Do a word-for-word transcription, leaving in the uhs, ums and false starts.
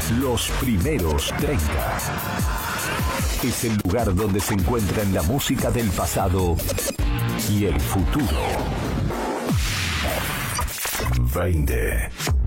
Los primeros treinta. Es el lugar donde se encuentran la música del pasado y el futuro. veinte.